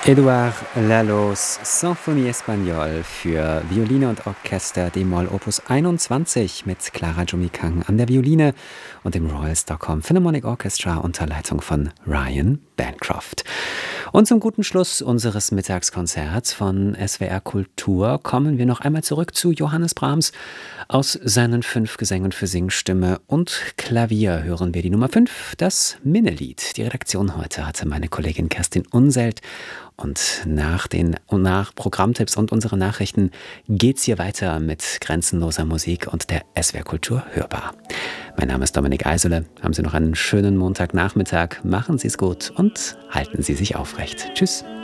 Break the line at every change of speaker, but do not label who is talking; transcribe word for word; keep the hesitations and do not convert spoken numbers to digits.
Édouard Lallos Symphonie Espagnole für Violine und Orchester d-Moll Opus einundzwanzig mit Clara Jumi Kang an der Violine und dem Royal Stockholm Philharmonic Orchestra unter Leitung von Ryan Bancroft. Und zum guten Schluss unseres Mittagskonzerts von S W R Kultur kommen wir noch einmal zurück zu Johannes Brahms. Aus seinen fünf Gesängen für Singstimme und Klavier hören wir die Nummer fünf, das Minnelied. Die Redaktion heute hatte meine Kollegin Kerstin Unselt. Und nach den nach Programmtipps und unseren Nachrichten geht's hier weiter mit grenzenloser Musik und der S W R Kultur hörbar. Mein Name ist Dominik Eisele. Haben Sie noch einen schönen Montagnachmittag. Machen Sie es gut und halten Sie sich aufrecht. Tschüss.